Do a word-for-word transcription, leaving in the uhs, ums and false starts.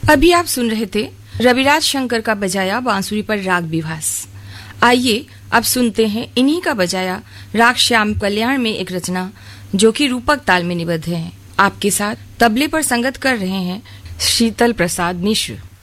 अभी आप सुन रहे थे रविराज शंकर का बजाया बांसुरी पर राग विभास। आइए अब सुनते हैं इन्हीं का बजाया राग श्याम कल्याण में एक रचना जो कि रूपक ताल में निबद्ध है। आपके साथ तबले पर संगत कर रहे हैं शीतल प्रसाद मिश्र।